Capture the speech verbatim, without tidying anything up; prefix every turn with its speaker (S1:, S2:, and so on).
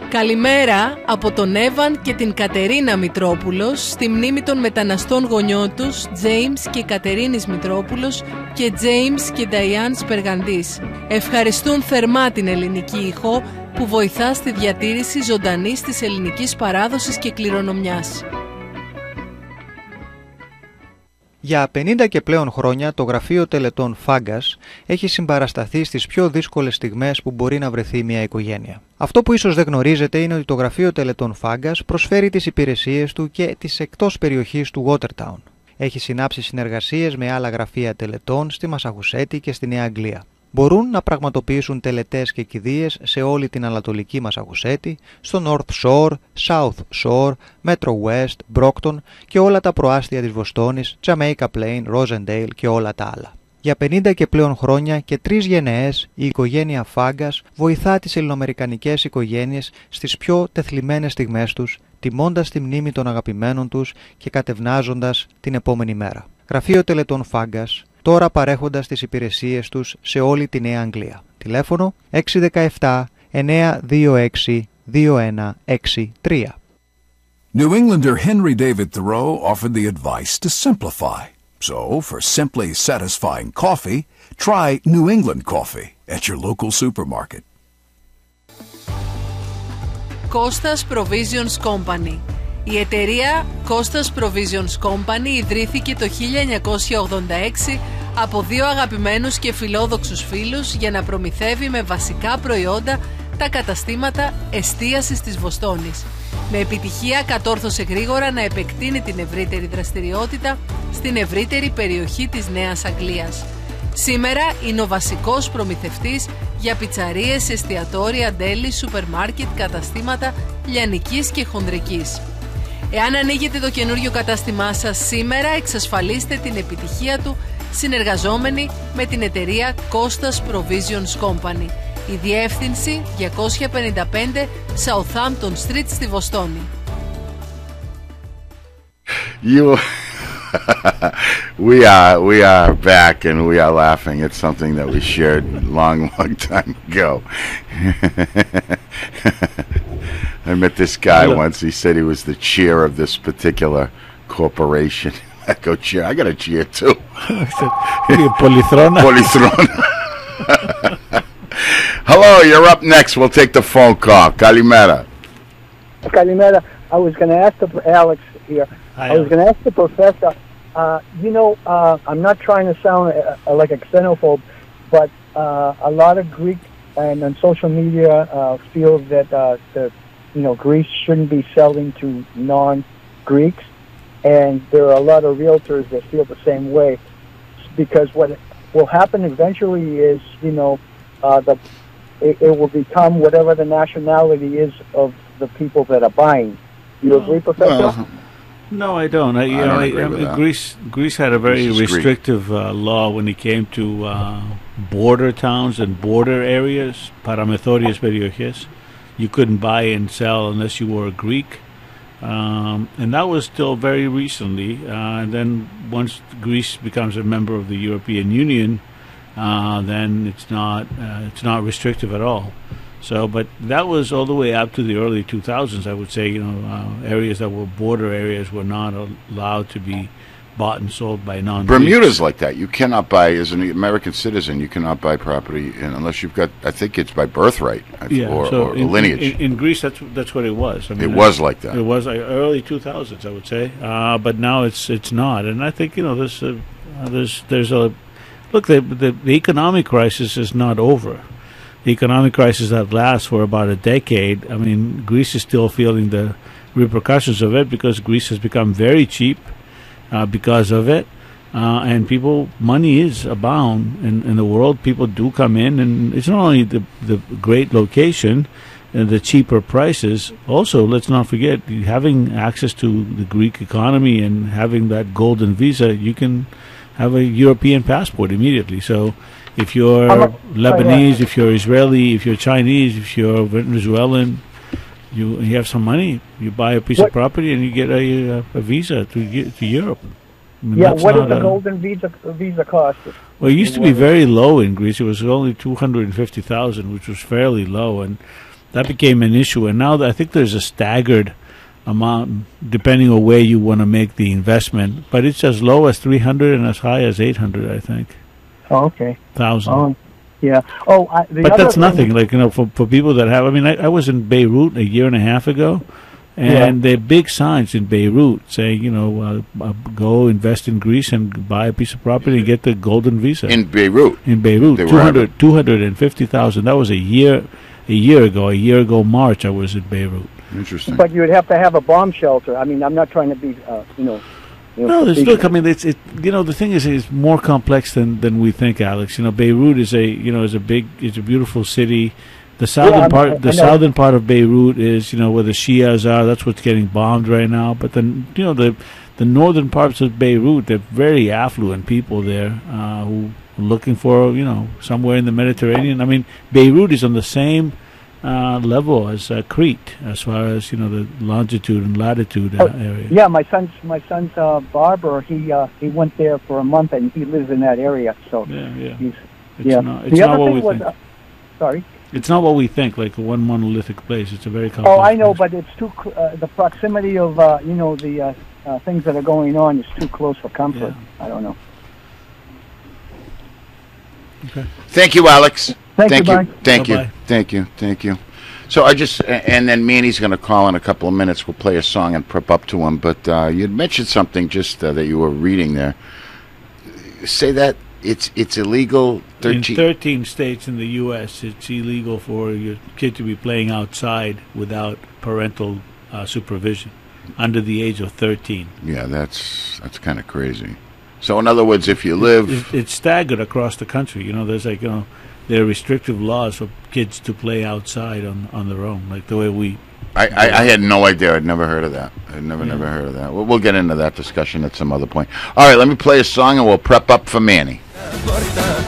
S1: Καλημέρα από τον Έβαν και την Κατερίνα Μητρόπουλος στη μνήμη των μεταναστών γονιών τους James και Κατερίνης Μητρόπουλος και James και Diane Σπεργαντής. Ευχαριστούν θερμά την ελληνική ηχό που βοηθά στη διατήρηση ζωντανής της ελληνικής παράδοσης και κληρονομιάς.
S2: Για πενήντα και πλέον χρόνια το γραφείο τελετών Φάγκας έχει συμπαρασταθεί στις πιο δύσκολες στιγμές που μπορεί να βρεθεί μια οικογένεια. Αυτό που ίσως δεν γνωρίζετε είναι ότι το γραφείο τελετών Φάγκας προσφέρει τις υπηρεσίες του και τις εκτός περιοχής του Watertown. Έχει συνάψει συνεργασίες με άλλα γραφεία τελετών στη Μασαχουσέτη και στη Νέα Αγγλία. Μπορούν να πραγματοποιήσουν τελετές και κηδείες σε όλη την Ανατολική Μασαχουσέτη, στο North Shore, South Shore, Metro West, Brockton και όλα τα προάστια της Βοστόνης, Jamaica Plain, Rosendale και όλα τα άλλα. Για πενήντα και πλέον χρόνια και τρεις γενναίες η οικογένεια Φάγκας βοηθά τις ελληνοαμερικανικές οικογένειες στις πιο τεθλιμμένες στιγμές τους, τιμώντας τη μνήμη των αγαπημένων τους και κατευνάζοντας την επόμενη μέρα. Γραφείο τελετών Φάγκας, τώρα παρέχοντας τις υπηρεσίες τους σε όλη τη Νέα Αγγλία. Τηλέφωνο έξι ένα επτά εννιά δύο έξι δύο ένα έξι τρία.
S3: New Englander Henry David Thoreau offered the advice to simplify. So, for simply satisfying coffee, try New England coffee at your local supermarket.
S1: Costas Provisions Company. Η εταιρεία Costas Provisions Company ιδρύθηκε το χίλια εννιακόσια ογδόντα έξι από δύο αγαπημένους και φιλόδοξους φίλους για να προμηθεύει με βασικά προϊόντα τα καταστήματα εστίασης της Βοστόνης. Με επιτυχία κατόρθωσε γρήγορα να επεκτείνει την ευρύτερη δραστηριότητα στην ευρύτερη περιοχή της Νέας Αγγλίας. Σήμερα είναι ο βασικός προμηθευτής για πιτσαρίες, εστιατόρια, ντέλη, σούπερ μάρκετ, καταστήματα λιανικής και χονδρικής. Εάν ανοίγετε το καινούριο κατάστημά σας σήμερα, εξασφαλίστε την επιτυχία του συνεργαζόμενοι με την εταιρεία Costas Provisions Company. Η διεύθυνση διακόσια πενήντα πέντε Southampton Street στη Βοστόνη.
S4: You, we are we are back and we are laughing at something that we shared long, long time ago. I met this guy once. He said he was the chair of this particular corporation. I go, chair. I got a chair too.
S5: Πολυθρόνα.
S4: Πολυθρόνα. Hello, you're up next. We'll take the phone call. Kalimera.
S6: Kalimera. I was going to ask the Alex here.
S5: Hi,
S6: I was going to ask the professor. Uh, you know, uh, I'm not trying to sound uh, like a xenophobe, but uh, a lot of Greek and on social media uh, feel that uh, the you know Greece shouldn't be selling to non-Greeks, and there are a lot of realtors that feel the same way, because what will happen eventually is, you know, uh, the it, it will become whatever the nationality is of the people that are buying. You agree, Professor?
S4: Well,
S5: No, I don't. I, you
S4: I
S5: know,
S4: don't
S5: I,
S4: agree
S5: I,
S4: with that.
S5: Greece, Greece had a very
S4: Greece is
S5: restrictive uh, law when it came to uh, border towns and border areas, paramethorias περιοχές. You couldn't buy and sell unless you were a Greek, um, and that was still very recently. Uh, and then once Greece becomes a member of the European Union, uh, then it's not uh, it's not restrictive at all. So, but that was all the way up to the early two thousands. I would say, you know, uh, areas that were border areas were not allowed to be bought and sold by non-Greeks.
S4: Bermuda's like that. You cannot buy, as an American citizen, you cannot buy property in, unless you've got, I think it's by birthright
S5: Yeah,
S4: or,
S5: so
S4: or
S5: in,
S4: lineage.
S5: In, in Greece, that's that's what it was. I mean,
S4: It was like that.
S5: It was like early two thousands, I would say, uh, but now it's it's not. And I think, you know, there's a, uh, there's there's a look. The, the the economic crisis is not over. The economic crisis that lasts for about a decade. I mean, Greece is still feeling the repercussions of it because Greece has become very cheap uh, because of it. Uh, and people, money is abound in, in the world. People do come in, and it's not only the, the great location and the cheaper prices. Also, let's not forget, having access to the Greek economy and having that golden visa, you can have a European passport immediately. So if you're Lebanese, if you're Israeli, if you're Chinese, if you're Venezuelan, you, you have some money, you buy a piece
S6: what?
S5: of property and you get a, a visa to to Europe. I mean,
S6: Yeah, what does the
S5: a,
S6: golden visa visa cost?
S5: Well, it used to be very low in Greece. It was only two hundred fifty thousand, which was fairly low. And that became an issue, and now I think there's a staggered amount depending on where you want to make the investment, but it's as low as three hundred and as high as eight hundred, I think.
S6: Oh, okay.
S5: Thousand.
S6: Oh, yeah. Oh, I, the
S5: but
S6: other
S5: that's
S6: thing-
S5: nothing. Like, you know, for for people that have. I mean, I, I was in Beirut a year and a half ago, and
S6: Yeah.
S5: there are big signs in Beirut saying, you know, uh, uh, go invest in Greece and buy a piece of property and get the golden visa
S4: In Beirut.
S5: in Beirut.
S4: They were
S5: two hundred, two hundred fifty thousand. That was a year, a year ago. A year ago, March, I was in Beirut.
S4: Interesting.
S6: But you would have to have a bomb shelter. I mean, I'm not trying to be, uh, you know. You know
S5: No, there's,
S6: facetious.
S5: look, I mean, it's it. You know, the thing is, it's more complex than, than we think, Alex. You know, Beirut is a you know is a big, it's a beautiful city. The southern
S6: I- I
S5: part, the
S6: know.
S5: southern part of Beirut is, you know, where the Shias are. That's what's getting bombed right now. But then, you know, the the northern parts of Beirut, they're very affluent people there uh, who are looking for, you know, somewhere in the Mediterranean. I mean, Beirut is on the same uh, level as uh, Crete, as far as, you know, the longitude and latitude uh,
S6: Oh,
S5: area.
S6: Yeah, my son's my son's uh, barber. He uh, he went there for a month, and he lives in that area. So
S5: Yeah, yeah.
S6: he's
S5: It's
S6: yeah.
S5: not, it's
S6: the
S5: not
S6: other
S5: what
S6: thing
S5: we
S6: was,
S5: think.
S6: uh, sorry.
S5: It's not what we think, like a one monolithic place. It's a very complex.
S6: Oh, I know,
S5: place.
S6: but it's too cl- uh, the proximity of uh, you know the uh, uh, things that are going on is too close for comfort. I don't know.
S4: Thank you, Alex.
S6: Thank you,
S4: you.
S6: Mike.
S4: Thank you.
S5: Bye-bye.
S4: Thank you. Thank you. So I just, a- and then Manny's going to call in a couple of minutes. We'll play a song and prep up to him. But uh, you had mentioned something just uh, that you were reading there. Say that it's it's illegal.
S5: in
S4: Thirteen.
S5: thirteen states in the U S, it's illegal for your kid to be playing outside without parental uh, supervision under the age of thirteen.
S4: Yeah, that's that's kind of crazy. So in other words, if you live,
S5: It, it's staggered across the country. You know, there's like, you know, there are restrictive laws for kids to play outside on, on their own, like the way we.
S4: I, I, I had no idea. I'd never heard of that. I'd never,
S5: Yeah.
S4: never heard of that. We'll, we'll get into that discussion at some other point. All right, let me play a song and we'll prep up for Manny.